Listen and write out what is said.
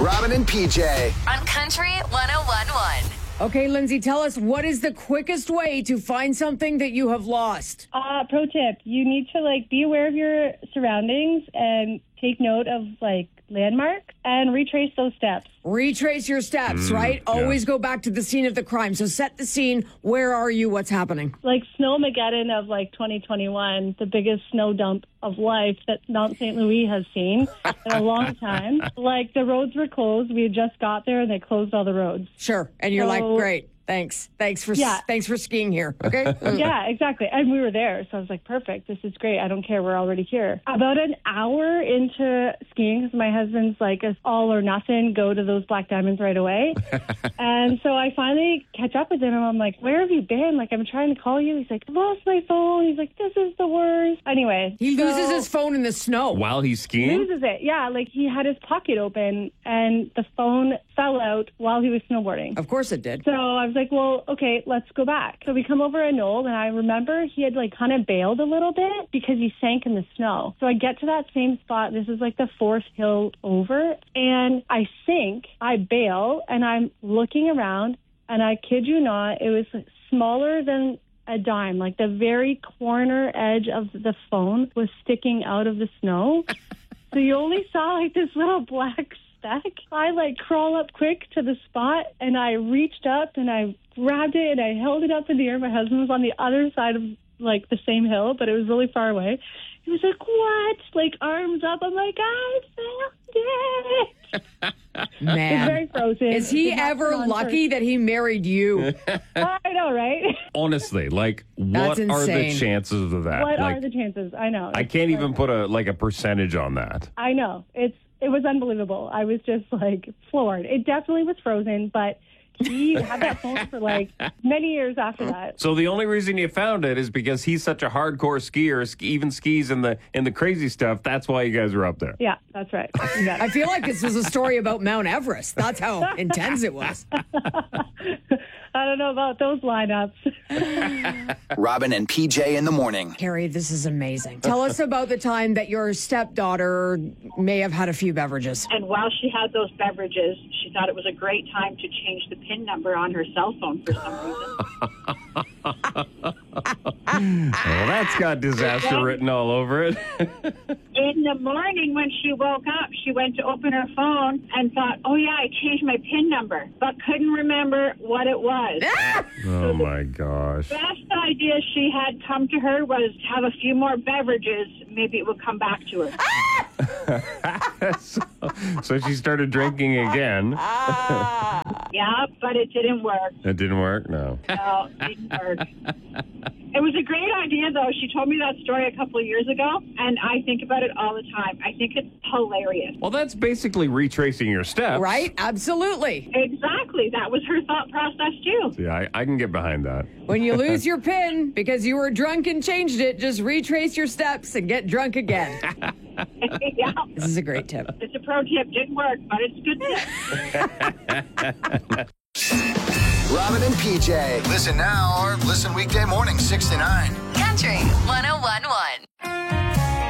Robin and PJ. On Country 101.1. Okay, Lindsay, tell us, what is the quickest way to find something that you have lost? Pro tip, you need to be aware of your surroundings and take note of landmarks and retrace those steps. Retrace your steps, right? Always go back to the scene of the crime. So set the scene. Where are you? What's happening? Snowmageddon of 2021, the biggest snow dump of life that Mount St. Louis has seen in a long time. The roads were closed. We had just got there and they closed all the roads. Sure. And you're great. Thanks for skiing here. Okay. Yeah, exactly. And we were there. So I was like, perfect. This is great. I don't care. We're already here. About an hour into skiing, because my husband's it's all or nothing, go to those Black Diamonds right away. And so I finally catch up with him and I'm like, where have you been? I'm trying to call you. He's like, I lost my phone. He's like, this is the worst. Anyway. He loses his phone in the snow. While he's skiing? Loses it. Yeah. He had his pocket open and the phone fell out while he was snowboarding. Of course it did. So I was like, well, okay, let's go back. So we come over a knoll, and I remember he had kind of bailed a little bit because he sank in the snow. So I get to that same spot. This is the fourth hill over, and I sink. I bail, and I'm looking around, and I kid you not, it was smaller than a dime. The very corner edge of the phone was sticking out of the snow. So you only saw this little black speck. I crawl up quick to the spot and I reached up and I grabbed it and I held it up in the air. My husband was on the other side of the same hill, but it was really far away. He was like, what? Arms up. I'm like, I found it. Man. It's very frozen. Is he ever lucky that he married you? I know, right? Honestly, what are the chances of that? What are the chances? I know. I can't even put a percentage on that. I know. It was unbelievable. I was just floored. It definitely was frozen, but he had that phone for many years after that. So the only reason you found it is because he's such a hardcore skier, even skis in the crazy stuff. That's why you guys were up there. Yeah, that's right. I feel like this was a story about Mount Everest. That's how intense it was. I don't know about those lineups. Robin and PJ in the morning. Carrie, this is amazing. Tell us about the time that your stepdaughter may have had a few beverages. And while she had those beverages, she thought it was a great time to change the PIN number on her cell phone for some reason. Well, that's got disaster written all over it. In the morning when she woke up, she went to open her phone and thought, oh, yeah, I changed my PIN number, but couldn't remember what it was. Oh, my gosh. The best idea she had come to her was to have a few more beverages. Maybe it would come back to her. So she started drinking again. Yeah, but it didn't work. It didn't work? No. No, it didn't work. It was a great idea, though. She told me that story a couple of years ago, and I think about it all the time. I think it's hilarious. Well, that's basically retracing your steps. Right? Absolutely. Exactly. That was her thought process, too. Yeah, I can get behind that. When you lose your PIN because you were drunk and changed it, just retrace your steps and get drunk again. Yeah. This is a great tip. It's a pro tip. Didn't work, but it's a good tip. Robin and PJ. Listen now or listen weekday morning 6 to 9. Country 101.1.